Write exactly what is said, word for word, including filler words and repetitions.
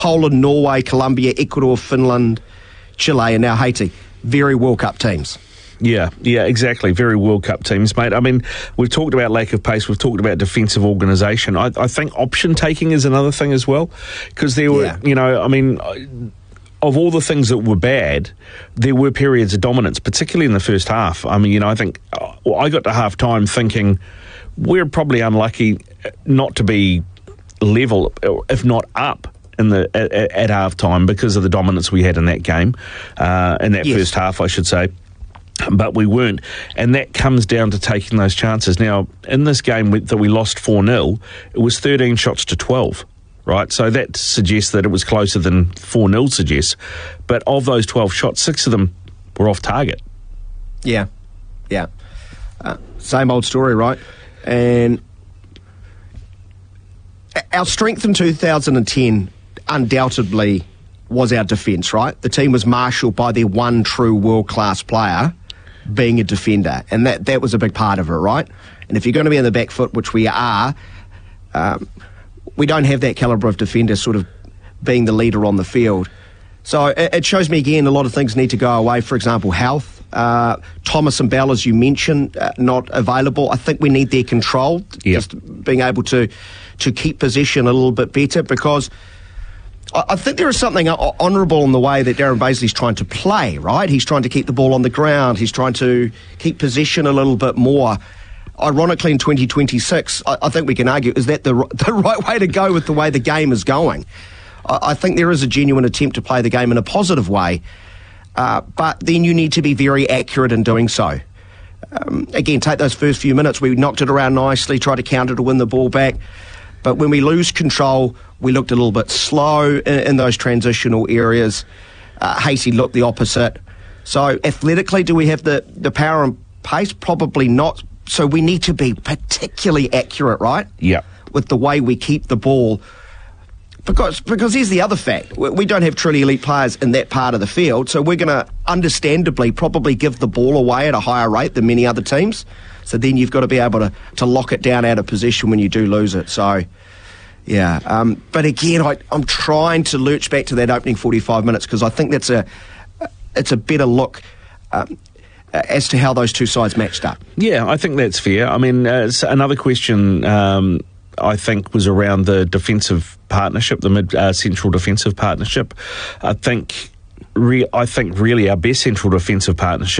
Poland, Norway, Colombia, Ecuador, Finland, Chile, and now Haiti. Very World Cup teams. Yeah, yeah, exactly. Very World Cup teams, mate. I mean, we've talked about lack of pace. We've talked about defensive organisation. I, I think option taking is another thing as well, because there were, Yeah. you know, I mean, of all the things that were bad, there were periods of dominance, particularly in the first half. I mean, you know, I think well, I got to half time thinking we're probably unlucky not to be level, if not up, in the at, at half time because of the dominance we had in that game, uh, in that Yes. first half, I should say. But we weren't, and that comes down to taking those chances. Now, in this game that we lost four nil, it was thirteen shots to twelve, right? So that suggests that it was closer than four nil suggests. But of those twelve shots, six of them were off target. Yeah, yeah. Uh, same old story, right? And our strength in two thousand ten undoubtedly was our defence, right? The team was marshalled by their one true world-class player being a defender, and that, that was a big part of it, right? And if you're going to be on the back foot, which we are, um, we don't have that calibre of defender sort of being the leader on the field. So it, it shows me, again, a lot of things need to go away. For example, health. Uh, Thomas and Bell, as you mentioned, uh, not available. I think we need their control, Yep. just being able to, to keep possession a little bit better, because I think there is something honourable in the way that Darren Bazley's trying to play, right? He's trying to keep the ball on the ground. He's trying to keep possession a little bit more. Ironically, in twenty twenty-six, I, I think we can argue, is that the, the right way to go with the way the game is going? I, I think there is a genuine attempt to play the game in a positive way, uh, but then you need to be very accurate in doing so. Um, again, take those first few minutes. We knocked it around nicely, tried to counter to win the ball back. But when we lose control, we looked a little bit slow in, in those transitional areas. Uh, Haiti looked the opposite. So athletically, do we have the, the power and pace? Probably not. So we need to be particularly accurate, right? Yeah. With the way we keep the ball. Because because here's the other fact. We, we don't have truly elite players in that part of the field, so we're going to understandably probably give the ball away at a higher rate than many other teams. So then you've got to be able to, to lock it down out of position when you do lose it. So, yeah. Um, but again, I, I'm trying to lurch back to that opening forty-five minutes because I think that's a it's a better look um, as to how those two sides matched up. Yeah, I think that's fair. I mean, uh, it's another question um, I think was around the defensive partnership, the mid uh, central defensive partnership. I think, re- I think really our best central defensive partnership